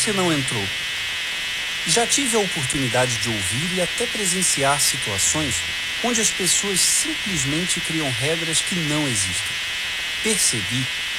você não entrou? Já tive a oportunidade de ouvir e até presenciar situações onde as pessoas simplesmente criam regras que não existem. Percebi